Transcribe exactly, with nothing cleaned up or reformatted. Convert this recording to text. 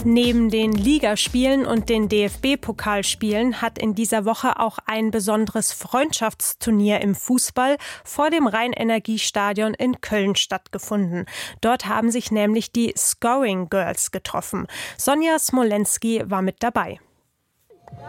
Neben den Ligaspielen und den D F B-Pokalspielen hat in dieser Woche auch ein besonderes Freundschaftsturnier im Fußball vor dem Rhein-Energie-Stadion in Köln stattgefunden. Dort haben sich nämlich die Scoring Girls getroffen. Sonja Smolenski war mit dabei.